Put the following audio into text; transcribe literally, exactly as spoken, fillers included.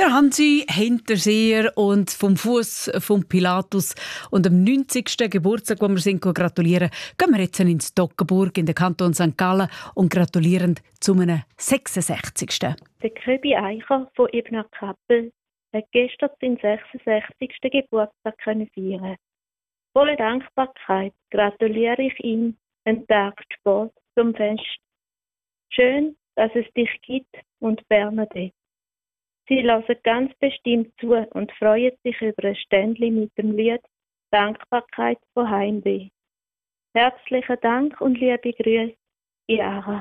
Der Hansi Hinterseher und vom Fuß vom Pilatus und am neunzigsten Geburtstag, wo wir sind, gratulieren, gehen wir jetzt ins Toggenburg in den Kanton Sankt Gallen und gratulieren zu einem sechsundsechzigsten Der Köbi Eicher von Ebner Kappel hat gestern seinen sechsundsechzigsten Geburtstag können feiern. Voller Dankbarkeit gratuliere ich ihm einen Tag Sport zum Fest. Schön, dass es dich gibt und Bernadette. Sie hören ganz bestimmt zu und freuen sich über ein Ständchen mit dem Lied Dankbarkeit von Heimweh. Herzlichen Dank und liebe Grüße, Iara.